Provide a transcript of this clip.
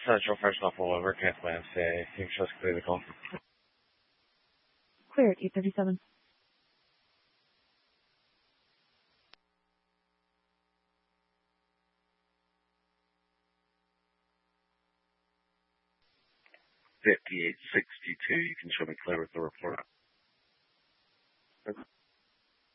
Central First Level over, cancel say, you can just clear the call. Clear at 837. $58.62. You can show me clear with the report.